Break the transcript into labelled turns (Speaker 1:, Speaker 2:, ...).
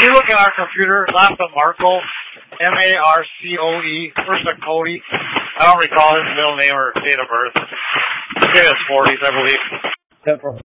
Speaker 1: you look at our computer, last name Marco, M-A-R-C-O-E, first name Cody. I don't recall his middle name or date of birth. His 40s, I believe.